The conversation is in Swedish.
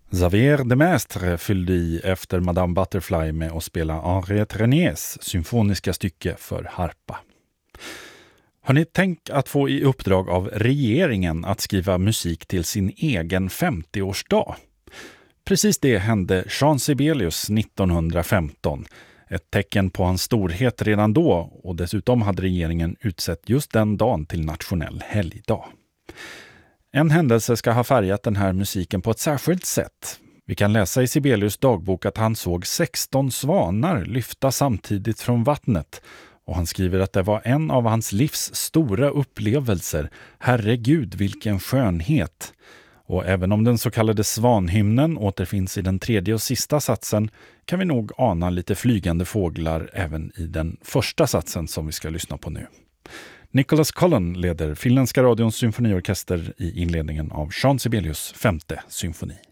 Xavier de Maistre fyllde i efter Madame Butterfly med att spela Henriette Renés symfoniska stycke för harpa. Har ni tänkt att få i uppdrag av regeringen att skriva musik till sin egen 50-årsdag? Precis det hände Jean Sibelius 1915. Ett tecken på hans storhet redan då, och dessutom hade regeringen utsett just den dagen till nationell helgdag. En händelse ska ha färgat den här musiken på ett särskilt sätt. Vi kan läsa i Sibelius dagbok att han såg 16 svanar lyfta samtidigt från vattnet, och han skriver att det var en av hans livs stora upplevelser. Herregud, vilken skönhet! Och även om den så kallade svanhymnen återfinns i den tredje och sista satsen kan vi nog ana lite flygande fåglar även i den första satsen som vi ska lyssna på nu. Nicholas Cullen leder Finländska radions symfoniorkester i inledningen av Jean Sibelius 5:e symfoni.